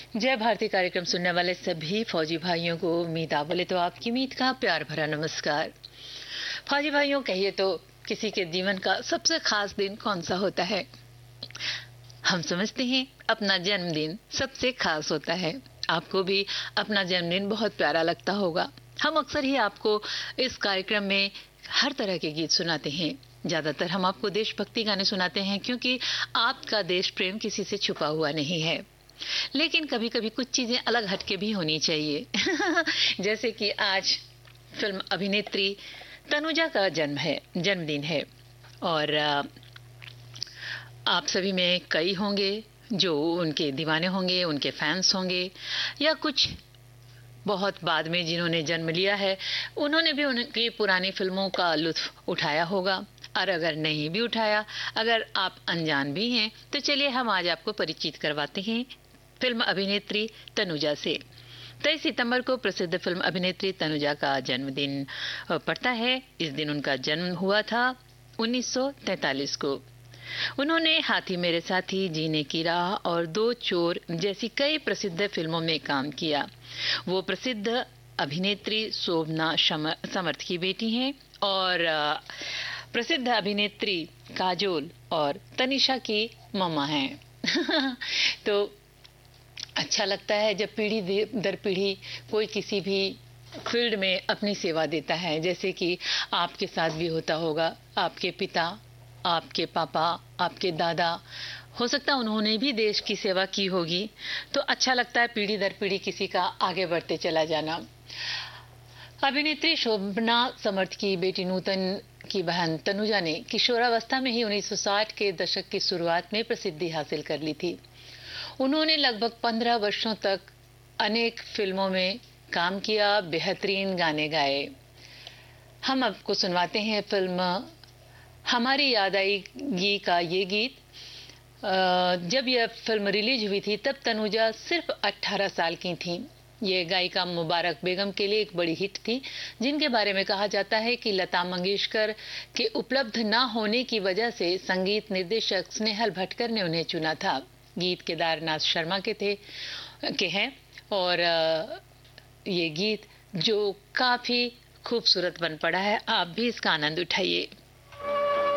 जय भारती कार्यक्रम सुनने वाले सभी फौजी भाइयों को मीता बोले तो आपकी मीत का प्यार भरा नमस्कार। फौजी भाइयों, कहिए तो किसी के जीवन का सबसे खास दिन कौन सा होता है? हम समझते हैं अपना जन्मदिन सबसे खास होता है। आपको भी अपना जन्मदिन बहुत प्यारा लगता होगा। हम अक्सर ही आपको इस कार्यक्रम में हर तरह के गीत सुनाते हैं। ज्यादातर हम आपको देशभक्ति गाने सुनाते हैं क्योंकि आपका देश प्रेम किसी से छुपा हुआ नहीं है। लेकिन कभी कभी कुछ चीजें अलग हटके भी होनी चाहिए। जैसे कि आज फिल्म अभिनेत्री तनुजा का जन्मदिन है और आप सभी में कई होंगे जो उनके दीवाने होंगे, उनके फैंस होंगे, या कुछ बहुत बाद में जिन्होंने जन्म लिया है उन्होंने भी उनकी पुरानी फिल्मों का लुत्फ उठाया होगा। और अगर नहीं भी उठाया, अगर आप अनजान भी हैं, तो चलिए हम आज आपको परिचित करवाते हैं फिल्म अभिनेत्री तनुजा से। 23 सितंबर को प्रसिद्ध फिल्म अभिनेत्री तनुजा का जन्मदिन पड़ता है। इस दिन उनका जन्म हुआ था 1943 को। उन्होंने हाथी मेरे साथी, जीने की राह और दो चोर जैसी कई प्रसिद्ध फिल्मों में काम किया। वो प्रसिद्ध अभिनेत्री शोभना समर्थ की बेटी हैं और प्रसिद्ध अभिनेत्री काजोल और तनिषा की मम्मा हैं। तो अच्छा लगता है जब पीढ़ी दर पीढ़ी कोई किसी भी फील्ड में अपनी सेवा देता है, जैसे कि आपके साथ भी होता होगा। आपके पिता, आपके पापा, आपके दादा, हो सकता है उन्होंने भी देश की सेवा की होगी। तो अच्छा लगता है पीढ़ी दर पीढ़ी किसी का आगे बढ़ते चला जाना। अभिनेत्री शोभना समर्थ की बेटी नूतन की बहन तनुजा ने किशोरावस्था में ही 1960 के दशक की शुरुआत में प्रसिद्धि हासिल कर ली थी। उन्होंने लगभग 15 वर्षों तक अनेक फिल्मों में काम किया, बेहतरीन गाने गाए। हम आपको सुनवाते हैं फिल्म हमारी याद आएगी का ये गीत। जब यह फिल्म रिलीज हुई थी तब तनुजा सिर्फ 18 साल की थी। ये गायिका मुबारक बेगम के लिए एक बड़ी हिट थी, जिनके बारे में कहा जाता है कि लता मंगेशकर के उपलब्ध न होने की वजह से संगीत निर्देशक स्नेहल भटकर ने उन्हें चुना था। गीत केदारनाथ शर्मा के हैं और ये गीत जो काफी खूबसूरत बन पड़ा है। आप भी इसका आनंद उठाइए।